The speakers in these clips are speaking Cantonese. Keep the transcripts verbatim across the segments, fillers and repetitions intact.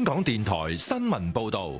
香港電台新聞報道。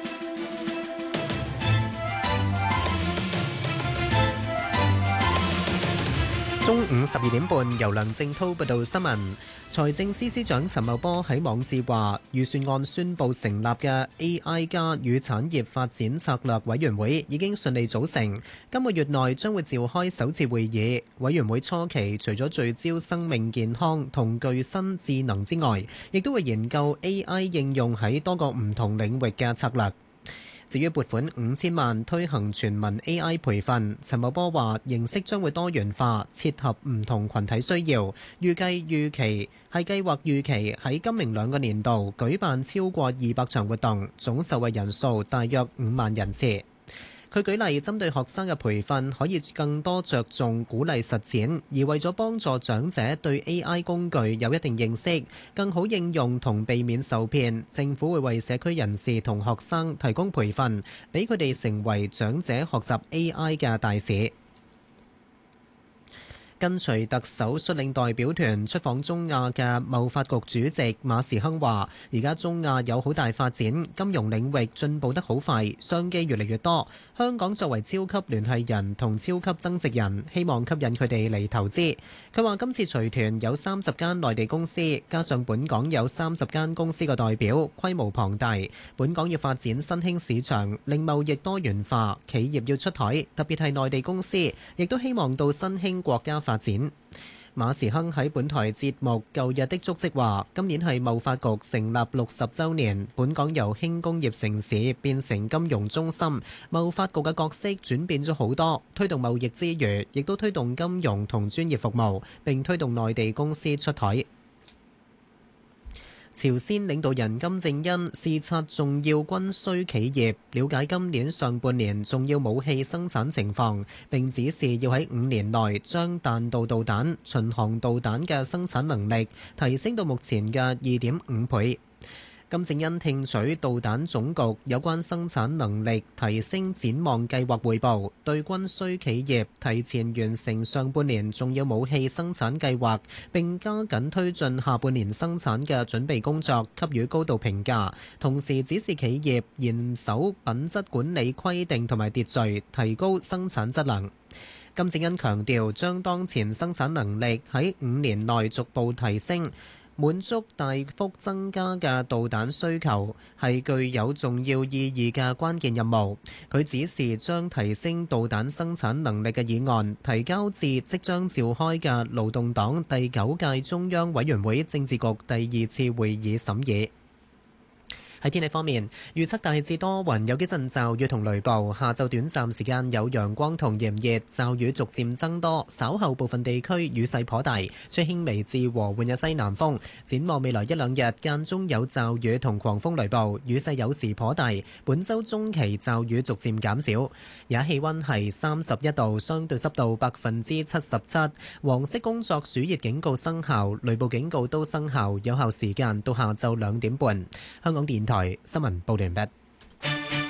中午十二點半，由梁正滔報道新聞。財政司司長陳茂波喺網誌話，預算案宣布成立嘅 A I 加與產業發展策略委員會已經順利組成，今個月內將會召開首次會議。委員會初期除咗聚焦生命健康同具新智能之外，亦都會研究 A I 應用喺多個唔同領域嘅策略。至於撥款五千萬推行全民 A I 培訓，陳茂波話形式將會多元化，切合唔同群體需要。預計預期係計劃預期喺今明兩個年度舉辦超過二百場活動，總受惠人數大約五萬人次。佢舉例，針對學生嘅培訓可以更多着重鼓勵實踐，而為咗幫助長者對 A I 工具有一定認識，更好應用同避免受騙，政府會為社區人士同學生提供培訓，俾佢哋成為長者學習 A I 嘅大使。跟隨特首率領代表團出訪中亞嘅貿發局主席馬時亨話，而家中亞有好大發展，金融領域進步得好快，商機越嚟越多。香港作為超級聯繫人同超級增值人，希望吸引佢哋嚟投資。佢話今次隨團有三十間內地公司，加上本港有三十間公司嘅代表，規模龐大。本港要發展新興市場，令貿易多元化，企業要出台，特別係內地公司，亦都希望到新興國家發展。馬時亨喺本台節目《舊日的足跡》話，今年係貿發局成立六十週年，本港由輕工業城市變成金融中心，貿發局嘅角色轉變咗好多，推動貿易之餘，亦都推動金融同專業服務，並推動內地公司出台。朝鮮領導人金正恩視察重要軍需企業，了解今年上半年重要武器生產情況，並指示要喺五年內將彈道導彈、巡航導彈嘅生產能力提升到目前嘅二點五倍。金正恩聽取導彈總局有關生產能力提升展望計劃彙報，對軍需企業提前完成上半年重要武器生產計劃，並加緊推進下半年生產嘅準備工作，給予高度評價。同時指示企業嚴守品質管理規定同埋秩序，提高生產質量。金正恩強調，將當前生產能力喺五年內逐步提升，滿足大幅增加嘅導彈需求，係具有重要意義嘅關鍵任務。佢指示將提升導彈生產能力嘅議案提交至即將召開嘅勞動黨第九屆中央委員會政治局第二次會議審議。喺天氣方面，預測大致多雲，有幾陣驟雨同雷暴。下晝短暫時間有陽光同炎熱，驟雨逐漸增多。稍後部分地區雨勢頗大，吹輕微至和緩嘅西南風。展望未來一兩日，間中有驟雨同狂風雷暴，雨勢有時頗大。本週中期驟雨逐漸減少。而家氣溫係三十一度，相對濕度百分之七十七。黃色工作暑熱警告生效，雷暴警告都生效，有效時間到下晝兩點半。香港電台新聞報道完畢。